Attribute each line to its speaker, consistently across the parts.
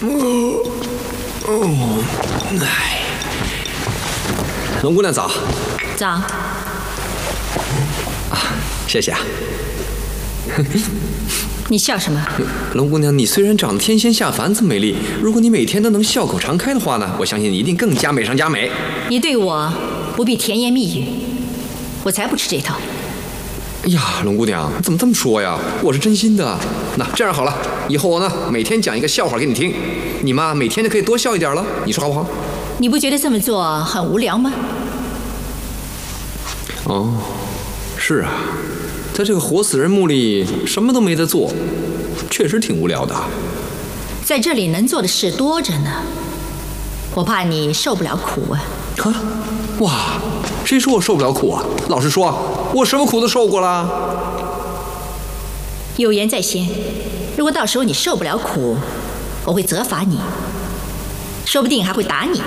Speaker 1: 龙姑娘早。
Speaker 2: 早。
Speaker 1: 谢谢啊。
Speaker 2: 你笑什么？
Speaker 1: 龙姑娘，你虽然长得天仙下凡这么美丽，如果你每天都能笑口常开的话呢，我相信你一定更加美上加美。
Speaker 2: 你对我不必甜言蜜语，我才不吃这套。
Speaker 1: 哎呀，龙姑娘，怎么这么说呀？我是真心的。那这样好了，以后我呢每天讲一个笑话给你听，你嘛每天就可以多笑一点了，你说好不好？
Speaker 2: 你不觉得这么做很无聊吗？
Speaker 1: 哦，是啊，在这个活死人墓里什么都没得做，确实挺无聊的。
Speaker 2: 在这里能做的事多着呢，我怕你受不了苦啊。
Speaker 1: 啊，哇，谁说我受不了苦啊？老实说，我什么苦都受过了。
Speaker 2: 有言在先，如果到时候你受不了苦，我会责罚你，说不定还会打你。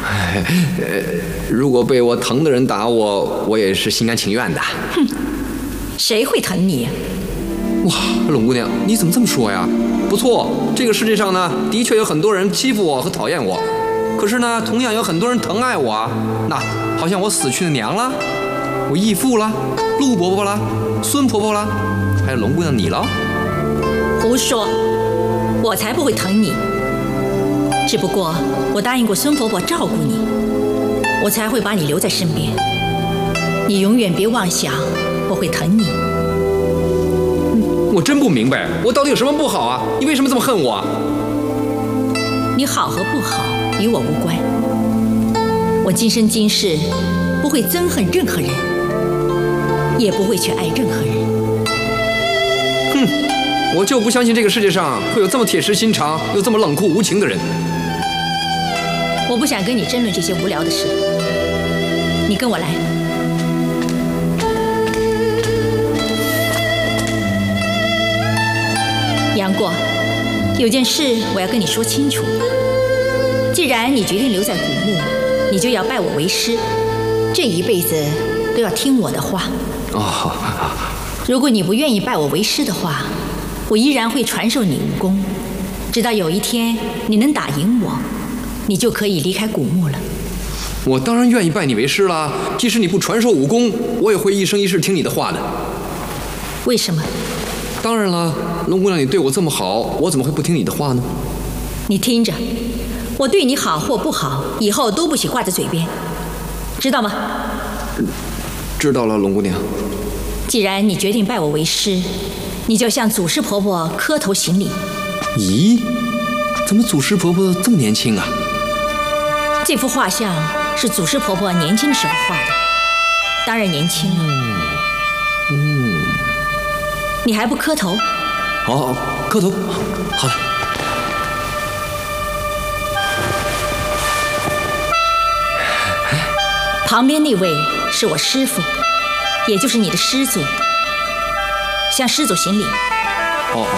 Speaker 1: 如果被我疼的人打我，我也是心甘情愿的。
Speaker 2: 哼，谁会疼你？
Speaker 1: 哇，龙姑娘，你怎么这么说呀？不错，这个世界上呢，的确有很多人欺负我和讨厌我，可是呢，同样有很多人疼爱我啊。那好像我死去的娘啦，我义父啦，陆伯伯啦，孙婆婆啦，还有龙姑娘你了。
Speaker 2: 胡说，我才不会疼你。只不过我答应过孙婆婆照顾你，我才会把你留在身边。你永远别妄想我会疼你。
Speaker 1: 我真不明白，我到底有什么不好啊？你为什么这么恨我？
Speaker 2: 你好和不好与我无关。我今生今世不会憎恨任何人，也不会去爱任何人。
Speaker 1: 哼，我就不相信这个世界上会有这么铁石心肠又这么冷酷无情的人。
Speaker 2: 我不想跟你争论这些无聊的事，你跟我来。杨过，有件事我要跟你说清楚。既然你决定留在古墓，你就要拜我为师，这一辈子都要听我的话。
Speaker 1: 哦，
Speaker 2: 如果你不愿意拜我为师的话，我依然会传授你武功，直到有一天你能打赢我，你就可以离开古墓了。
Speaker 1: 我当然愿意拜你为师啦，即使你不传授武功，我也会一生一世听你的话的。
Speaker 2: 为什么？
Speaker 1: 当然了，龙姑娘，你对我这么好，我怎么会不听你的话呢？
Speaker 2: 你听着，我对你好或不好，以后都不许挂在嘴边，知道吗？
Speaker 1: 知道了，龙姑娘。
Speaker 2: 既然你决定拜我为师，你就向祖师婆婆磕头行礼。
Speaker 1: 咦，怎么祖师婆婆这么年轻啊？
Speaker 2: 这幅画像是祖师婆婆年轻的时候画的，当然年轻了。你还不磕头？
Speaker 1: 好，磕头。好的。
Speaker 2: 旁边那位是我师父，也就是你的师祖，向师祖行礼。
Speaker 1: 哦。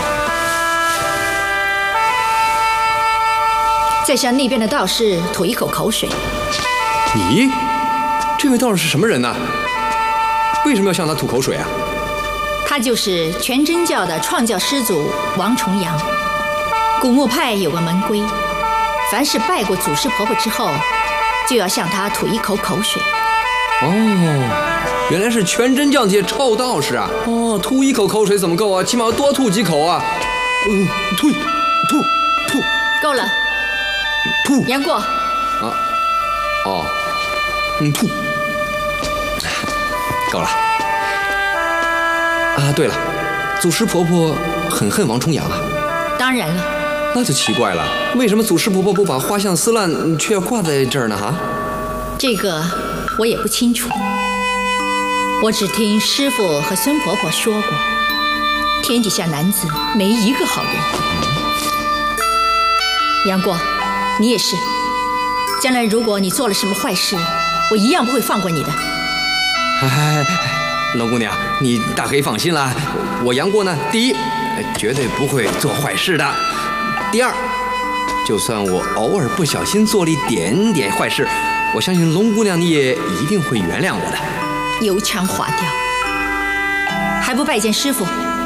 Speaker 2: 再向那边的道士吐一口口水。
Speaker 1: 咦，这位道士是什么人呢？为什么要向他吐口水啊？
Speaker 2: 他就是全真教的创教师祖王重阳。古墓派有个门规，凡是拜过祖师婆婆之后，就要向她吐一口口水。
Speaker 1: 哦，原来是全真教界臭道士啊！哦，吐一口口水怎么够啊？起码要多吐几口啊！吐，
Speaker 2: 够了。
Speaker 1: 吐。
Speaker 2: 杨过。
Speaker 1: 啊，哦，吐，够了。啊，对了，祖师婆婆很恨王重阳啊。
Speaker 2: 当然了。
Speaker 1: 那就奇怪了，为什么祖师婆婆不把画像撕烂，却要挂在这儿呢？哈，
Speaker 2: 这个我也不清楚，我只听师父和孙婆婆说过，天底下男子没一个好人。杨过，你也是，将来如果你做了什么坏事，我一样不会放过你的。
Speaker 1: 龙姑娘，你大可以放心啦，我杨过呢，第一，绝对不会做坏事的。第二，就算我偶尔不小心做了一点点坏事，我相信龙姑娘你也一定会原谅我的。
Speaker 2: 油腔滑调，还不拜见师傅？